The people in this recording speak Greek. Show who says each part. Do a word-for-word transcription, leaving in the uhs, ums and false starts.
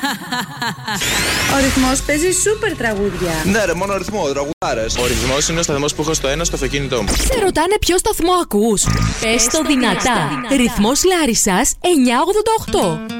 Speaker 1: Ο ρυθμός παίζει σούπερ τραγούδια.
Speaker 2: Ναι, ρε, μόνο ρυθμό, τραγουδάρες. Ο ρυθμός είναι ο σταθμός που έχω στο ένα στο αυτοκίνητό μου.
Speaker 3: Σε ρωτάνε ποιο σταθμό ακούς. Πες το δυνατά. Ρυθμός Λάρισσας εννιακόσια ογδόντα οκτώ.